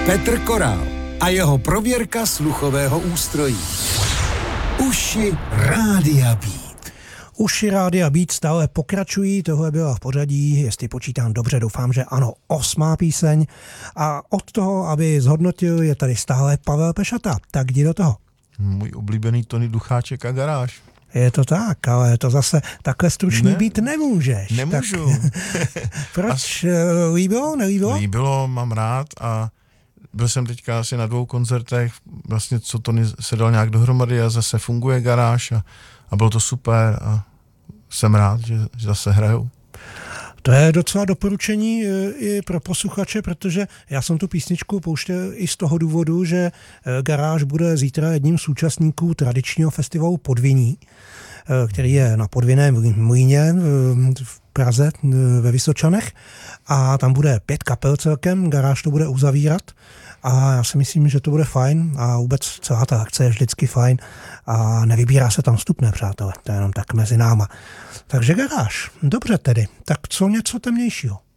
Petr Korál a jeho prověrka sluchového ústrojí. Uši Rádia Beat. Uši Rádia Beat stále pokračují, tohle byla v pořadí, jestli počítám dobře, doufám, že ano, 8. píseň. A od toho, aby zhodnotil, je tady stále Pavel Pešata. Tak jdi do toho. Můj oblíbený Tony Ducháček a Garáž. Je to tak, ale to zase takhle stručný být nemůžeš. Nemůžu. Tak, proč? Líbilo, nelíbilo? Líbilo, mám rád a byl jsem teďka asi na 2 koncertech, vlastně co Tony se dal nějak dohromady a zase funguje Garáž a bylo to super a jsem rád, že zase hrajou. To je docela doporučení i pro posluchače, protože já jsem tu písničku pouštěl i z toho důvodu, že Garáž bude zítra jedním z účastníků tradičního festivalu Podviní, který je na Podviném mlýně v Praze ve Vysočanech a tam bude 5 kapel celkem, Garáž to bude uzavírat a já si myslím, že to bude fajn a vůbec celá ta akce je vždycky fajn a nevybírá se tam vstupné, přátelé, to je jenom tak mezi náma. Takže Garáž, dobře tedy, tak co něco temnějšího.